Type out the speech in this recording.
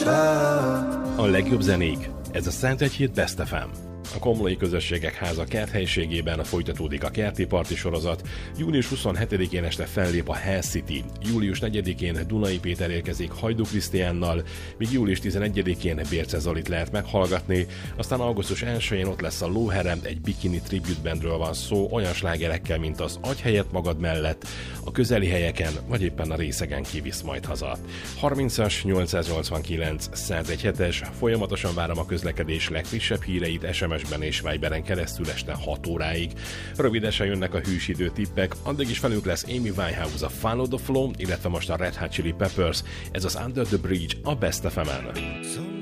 A legjobb zenék, ez a Szent Hét Best FM. A Komlói Közösségek Háza kerthelyiségében folytatódik a Kerti Parti sorozat. Június 27-én este fellép a Hell City. Július 4-én Dunai Péter érkezik Hajdú Krisztiánnal, míg július 11-én Bérce Zolit lehet meghallgatni. Aztán augusztus 1-én ott lesz a Lóherem, egy bikini tribute bandről van szó, olyan slágerekkel, mint az Adj helyet magad mellett, a közeli helyeken, vagy éppen a részegen kivisz majd haza. 30-as, 889, 101-es, folyamatosan várom a közlekedés legfrissebb híreit SMS-ben és Viberen keresztül este 6 óráig. Rövidesen jönnek a hűs időtippek, addig is velünk lesz Amy Winehouse a Follow the Flow, illetve most a Red Hot Chili Peppers, ez az Under the Bridge a Best FM-en.